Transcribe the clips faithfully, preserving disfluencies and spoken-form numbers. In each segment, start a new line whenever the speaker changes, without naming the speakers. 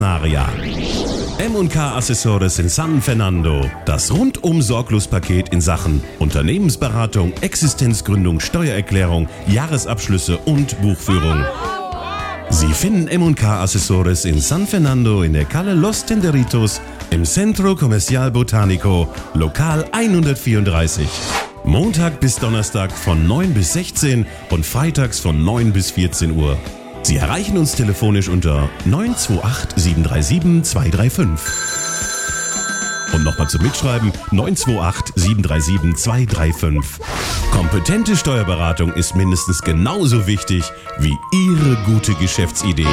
Canaria. M und K Asesores in San Fernando. Das rundum Sorglos-Paket in Sachen Unternehmensberatung, Existenzgründung, Steuererklärung, Jahresabschlüsse und Buchführung. Sie finden M und K Asesores in San Fernando in der Calle Los Tenderitos im Centro Comercial Botánico, Lokal hundertvierunddreißig. Montag bis Donnerstag von neun bis sechzehn und freitags von neun bis vierzehn Uhr. Sie erreichen uns telefonisch unter neun zwei acht sieben drei sieben zwei drei fünf. Und nochmal zum Mitschreiben neun zwei acht sieben drei sieben zwei drei fünf. Kompetente Steuerberatung ist mindestens genauso wichtig wie Ihre gute Geschäftsidee.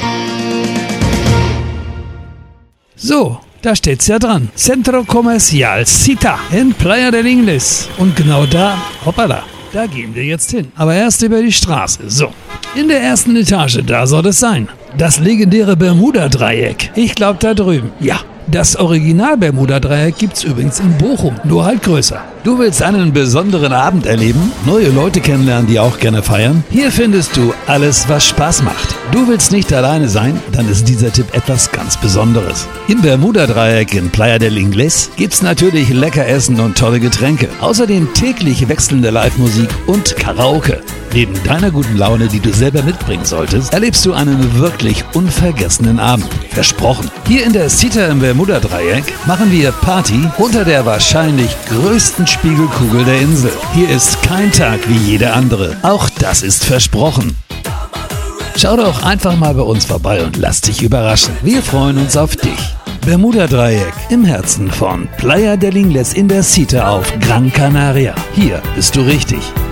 So, da steht's ja dran. Centro Comercial Cita in Playa del Ingles. Und genau da, hoppala, da gehen wir jetzt hin. Aber erst über die Straße. So, in der ersten Etage, da soll es sein. Das legendäre Bermuda-Dreieck. Ich glaube da drüben. Ja, das Original-Bermuda-Dreieck gibt's übrigens in Bochum, nur halt größer. Du willst einen besonderen Abend erleben? Neue Leute kennenlernen, die auch gerne feiern? Hier findest du alles, was Spaß macht. Du willst nicht alleine sein? Dann ist dieser Tipp etwas ganz Besonderes. Im Bermuda-Dreieck in Playa del Ingles gibt's natürlich lecker Essen und tolle Getränke. Außerdem täglich wechselnde Live-Musik und Karaoke. Neben deiner guten Laune, die du selber mitbringen solltest, erlebst du einen wirklich unvergessenen Abend. Versprochen. Hier in der Cita im Bermuda-Dreieck machen wir Party unter der wahrscheinlich größten Spiegelkugel der Insel. Hier ist kein Tag wie jeder andere. Auch das ist versprochen. Schau doch einfach mal bei uns vorbei und lass dich überraschen. Wir freuen uns auf dich. Bermuda-Dreieck im Herzen von Playa del Ingles in der Cita auf Gran Canaria. Hier bist du richtig.